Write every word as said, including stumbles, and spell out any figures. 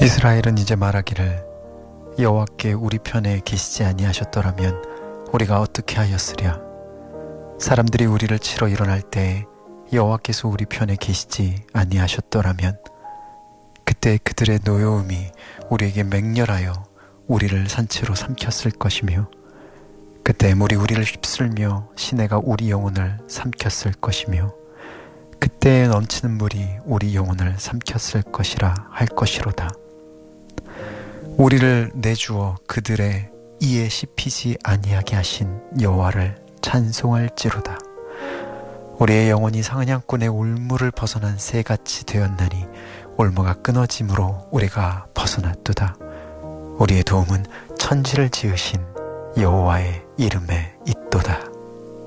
이스라엘은 이제 말하기를 여호와께 우리 편에 계시지 아니하셨더라면 우리가 어떻게 하였으랴. 사람들이 우리를 치러 일어날 때에 여호와께서 우리 편에 계시지 아니하셨더라면 그때 그들의 노여움이 우리에게 맹렬하여 우리를 산채로 삼켰을 것이며 그때 물이 우리를 휩쓸며 시내가 우리 영혼을 삼켰을 것이며 그때에 넘치는 물이 우리 영혼을 삼켰을 것이라 할 것이로다. 우리를 내주어 그들의 이에 씹히지 아니하게 하신 여호와를 찬송할지로다. 우리의 영혼이 사냥꾼의 올무를 벗어난 새같이 되었나니 올무가 끊어짐으로 우리가 벗어났도다. 우리의 도움은 천지를 지으신 여호와의 이름에 있도다.